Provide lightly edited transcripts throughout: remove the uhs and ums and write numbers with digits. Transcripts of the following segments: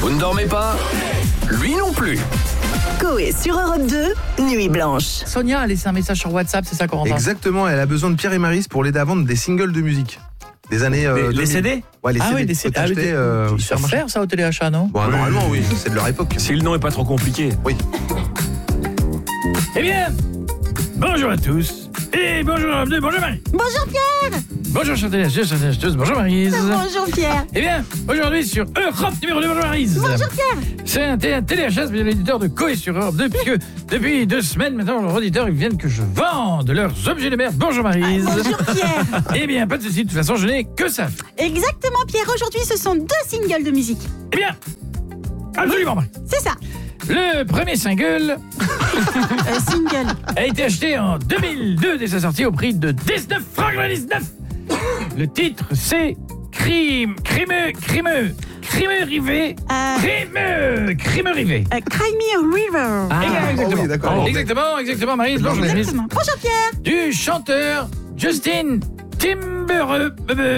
Vous ne dormez pas? Lui non plus. Coé sur Europe 2, Nuit Blanche. Sonia a laissé un message sur WhatsApp, c'est ça, Corentin? Exactement, elle a besoin de Pierre et Maryse pour l'aider à vendre des singles de musique. Des années. Les 2000. CD? Ouais, les CD. Ah oui, des CD. Faut acheter, au Ils savent supermarché. faire ça au téléachat, non? Bon, normalement, oui, c'est de leur époque. Si le nom est pas trop compliqué. Oui. Eh bien, bonjour à tous. Et bonjour à vous, bonjour Marie. Bonjour Pierre. Bonjour chers tous, bonjour Maryse. Bonjour Pierre. Eh bien, aujourd'hui sur Europe numéro 2, bonjour Maryse. Bonjour Pierre. C'est un téléachat, c'est l'éditeur de Coé sur Europe 2, puisque depuis 2 semaines maintenant, leurs auditeurs ils viennent que je vende leurs objets de merde. Bonjour Maryse. Bonjour Pierre. Eh bien, pas de soucis, de toute façon, je n'ai que ça. Exactement Pierre, aujourd'hui ce sont 2 singles de musique. Eh bien, absolument Marie. C'est ça. Le premier single Single. a été acheté en 2002 dès sa sortie au prix de 19 francs 99. Le titre c'est Crime rivé. Crime Me a River. Exactement. oui, d'accord. Exactement, Maryse. Bonjour, Maryse. Exactement. Bonjour Pierre. Du chanteur Justin Timberlake.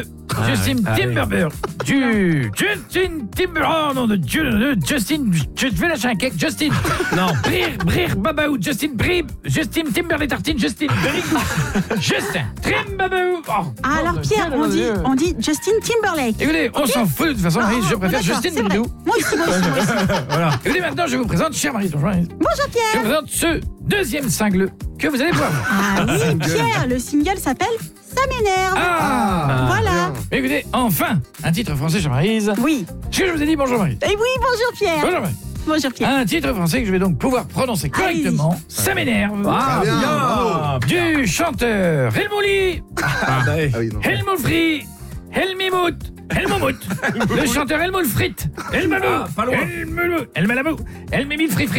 Oh non de Dieu, Justin, je vais lâcher un cake, Justin. Non. Brir Babaou, Justin Timberlake tartine, Justin Timbabaou. Ah, alors Pierre, on dit Justin Timberlake. Écoutez, on s'en fout de toute façon, Maryse, je préfère d'accord, Justin c'est vrai. Bidou. Moi aussi. Voilà. Écoutez, maintenant je vous présente, chère Maryse, bonjour Maryse. Bonjour Je vous Pierre. présente ce deuxième single que vous allez voir. Ah oui Pierre, le single s'appelle Ça m'énerve. Voilà. Mais écoutez, enfin, un titre français, chère Maryse. Oui. Ce que je vous ai dit, bonjour Maryse. Et oui, bonjour Pierre. Bonjour Maryse. Bonjour Pierre. Un titre français que je vais donc pouvoir prononcer correctement. Ça m'énerve. Ah, bien. Du chanteur Helmouli, Ah oui, non. Helmoufri, Helmimout. Le chanteur Helmoul Frit. pas loin. Helmalamou. Helmimit Frit.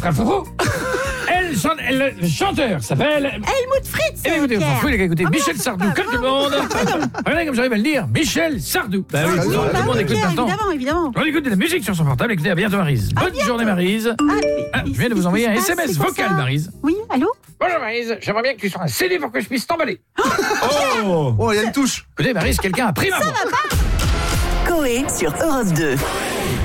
Le chanteur s'appelle... Helmut Fritz. Eh bien, écoutez, on s'en Pierre. fout, les gars, écoutez, Ah, Michel non, Sardou, comme tout le monde. Regardez comme j'arrive à le dire, Michel Sardou. Bah oui, Oui, tout bah le monde oui, écoute Pierre, maintenant. évidemment. On écoute de la musique sur son portable, écoutez, à bientôt Maryse. Bonne journée Maryse. Je viens de vous envoyer un SMS vocal, Maryse. Oui, allô. Bonjour Maryse, j'aimerais bien que tu sois un CD pour que je puisse t'emballer. Oh, il y a une touche. Écoutez Maryse, quelqu'un a pris ma voix. Coé sur Europe 2.